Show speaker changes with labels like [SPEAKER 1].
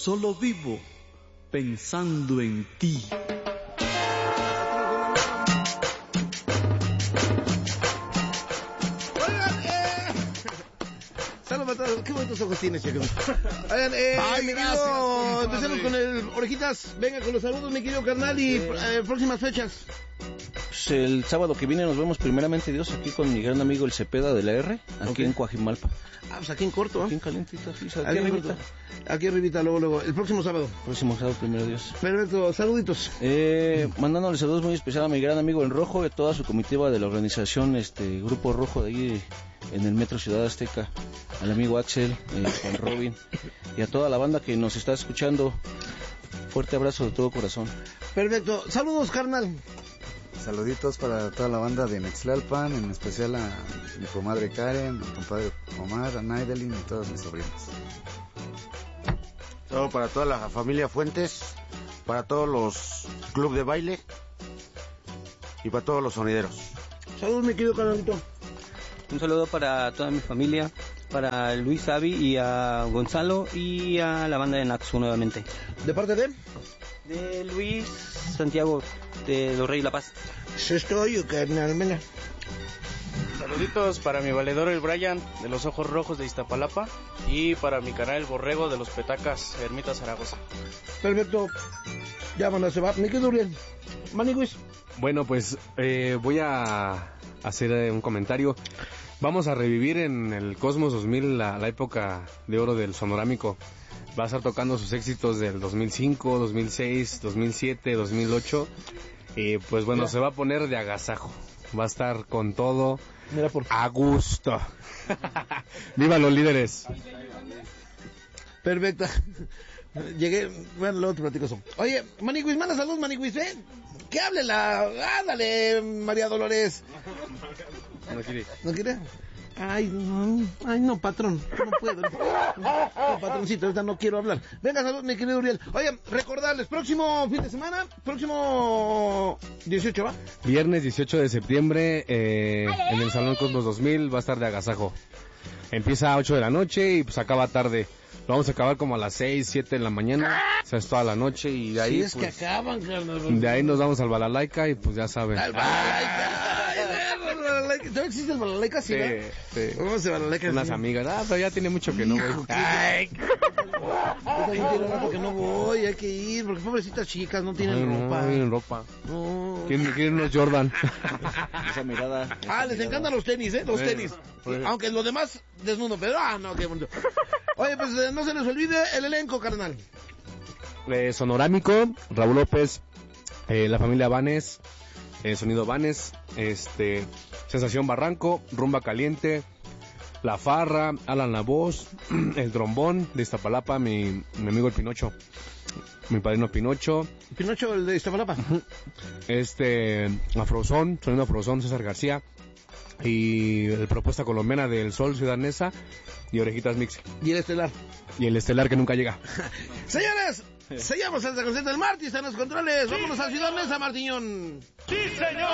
[SPEAKER 1] solo vivo pensando en ti.
[SPEAKER 2] Saludos a todos, qué bonitos ojos tienes, chicos. Oigan, mi querido, empecemos con el Orejitas. Venga con los saludos, mi querido carnal, y próximas fechas.
[SPEAKER 3] Pues el sábado que viene nos vemos primeramente Dios aquí con mi gran amigo el Cepeda de la R, aquí en Coajimalpa.
[SPEAKER 2] Ah, pues aquí en corto,
[SPEAKER 3] aquí en calentito, aquí
[SPEAKER 2] arribita. Aquí arribita, luego, el próximo sábado.
[SPEAKER 3] Primero Dios.
[SPEAKER 2] Perfecto, saluditos.
[SPEAKER 3] Mandándole saludos muy especial a mi gran amigo El Rojo y a toda su comitiva de la organización, Grupo Rojo de ahí en el Metro Ciudad Azteca, al amigo Axel, Juan Robin, y a toda la banda que nos está escuchando. Fuerte abrazo de todo corazón.
[SPEAKER 2] Perfecto, saludos, carnal.
[SPEAKER 4] Saluditos para toda la banda de Nextlalpan, en especial a mi comadre Karen, a mi compadre Omar, a Naidelin y todos mis sobrinos.
[SPEAKER 5] Todo para toda la familia Fuentes, para todos los clubes de baile y para todos los sonideros.
[SPEAKER 2] Saludos, mi querido canalito.
[SPEAKER 6] Un saludo para toda mi familia, para Luis Avi y a Gonzalo y a la banda de Naxu nuevamente.
[SPEAKER 2] ¿De parte de?
[SPEAKER 6] De Luis Santiago de Los Reyes La Paz.
[SPEAKER 2] Estoy, carnal, venga.
[SPEAKER 7] Saluditos para mi valedor el Brian de los Ojos Rojos de Iztapalapa y para mi canal el Borrego de los Petacas, Ermita Zaragoza.
[SPEAKER 2] Perfecto, ya bueno, se va. Mi querido Uriel, Maniguis.
[SPEAKER 8] Bueno, pues voy a hacer un comentario. Vamos a revivir en el Cosmos 2000 la época de oro del sonorámico. Va a estar tocando sus éxitos del 2005, 2006, 2007, 2008. Y pues bueno, mira, se va a poner de agasajo. Va a estar con todo.
[SPEAKER 2] Mira
[SPEAKER 8] a gusto. ¡Viva los líderes!
[SPEAKER 2] Perfecto. Llegué, bueno, luego te platico eso. Oye, Maniguis, manda saludos, Maniguis, que hable ándale, María Dolores.
[SPEAKER 8] No quiere.
[SPEAKER 2] ¿No quiere? Ay, no, patrón, no puedo. No, patroncito, ahorita no quiero hablar. Venga, salud, mi querido Uriel. Oye, recordarles, próximo fin de semana, próximo 18, ¿va?
[SPEAKER 8] Viernes 18 de septiembre, en el Salón Cosmos 2000, va a estar de agasajo. Empieza a 8 de la noche y pues acaba tarde. Lo vamos a acabar como a las 6, 7 de la mañana, o sea, es toda la noche y de ahí...
[SPEAKER 2] Sí, es
[SPEAKER 8] pues,
[SPEAKER 2] que acaban, carnal.
[SPEAKER 8] De ahí nos vamos al Balalaika y pues ya saben.
[SPEAKER 2] Al Balalaika. ¿Todavía existe el Balalaika? Sí. Vamos a Balalaika.
[SPEAKER 8] Unas amigas, pero ya tiene mucho que no voy.
[SPEAKER 2] Ay, yo también tiene rato que no voy, hay que ir, porque pobrecitas chicas no tienen ropa.
[SPEAKER 8] No tienen ropa.
[SPEAKER 2] No.
[SPEAKER 8] Quieren unos Jordan.
[SPEAKER 3] Esa mirada.
[SPEAKER 2] Les encantan los tenis, los tenis. Aunque lo demás desnudo, pero no, qué bonito. Oye, pues no se les olvide el elenco, carnal.
[SPEAKER 8] Sonorámico, Raúl López, la familia Vanes, Sonido Vanes, Sensación Barranco, Rumba Caliente, La Farra, Alan La Voz, el Trombón de Iztapalapa, mi amigo el Pinocho, mi padrino Pinocho.
[SPEAKER 2] Pinocho, el de Iztapalapa.
[SPEAKER 8] Afrozón, Sonido Afrozón, César García. Y el Propuesta Colombiana del Sol, Ciudad Neza, y Orejitas Mix.
[SPEAKER 2] Y el Estelar.
[SPEAKER 8] Y el Estelar que nunca llega.
[SPEAKER 2] Señores, sellamos el concierto del Martis en los controles. Vámonos a Ciudad Neza, Martiñón.
[SPEAKER 9] ¡Sí, señor!